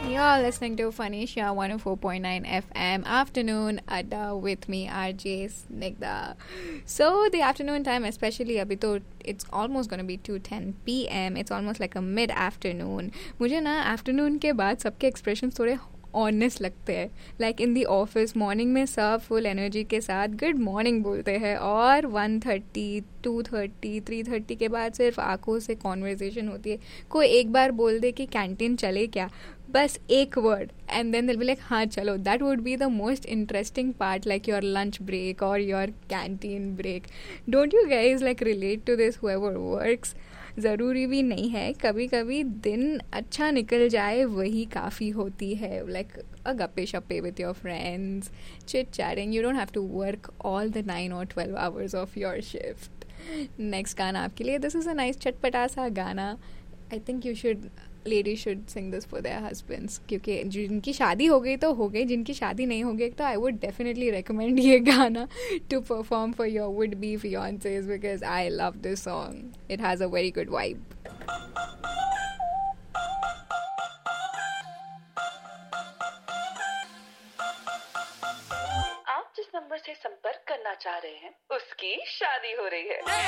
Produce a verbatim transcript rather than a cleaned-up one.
You're listening to Phoenicia one oh four point nine F M Afternoon Adda with me, R J Snigdha. So the afternoon time, especially abhi to it's almost going to be two ten p m. It's almost like a mid-afternoon. मुझे ना afternoon के बाद सबके expressions थोड़े honest लगते हैं. Like in the office morning में सब फुल एनर्जी के साथ गुड मॉर्निंग बोलते हैं और one thirty two thirty three thirty के बाद सिर्फ आंखों से कॉन्वर्जेसन होती है. कोई एक बार बोल दे कि कैंटीन चले क्या, बस एक वर्ड एंड देन दिल बी लाइक हाँ चलो. That would be the most interesting part, like your lunch break और your canteen break. Don't you guys like relate to this whoever works? ज़रूरी भी नहीं है, कभी कभी दिन अच्छा निकल जाए वही काफ़ी होती है. लाइक अ गप्पे शप्पे with your friends, chit chatting. You don't have to work all the nine और twelve hours of your shift. Next गाना आपके लिए. दिस इज़ अ नाइस चटपटा सा गाना. I think you should ladies should sing this for their husbands, क्योंकि जिनकी शादी हो गई तो हो गई, जिनकी शादी नहीं हो गई तो I would definitely recommend ये गाना to perform for your would-be fiancés, because I love this song. It has a very good vibe. आप जिस नंबर से संपर्क करना चाह रहे हैं उसकी शादी हो रही है.